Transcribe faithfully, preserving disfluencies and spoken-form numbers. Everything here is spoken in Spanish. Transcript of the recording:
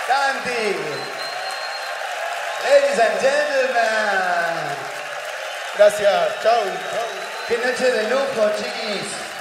Santi. Ladies and gentlemen. Gracias, chau, chau. Qué noche de lujo, chiquis.